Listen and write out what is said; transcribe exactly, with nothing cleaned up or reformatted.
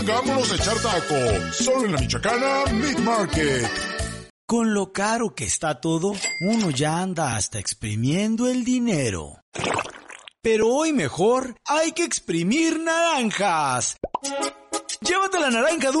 Vámonos a echar taco, solo en la Michoacana Meat Market. Con lo caro que está todo, uno ya anda hasta exprimiendo el dinero. Pero hoy mejor hay que exprimir naranjas. Llévate la naranja dulce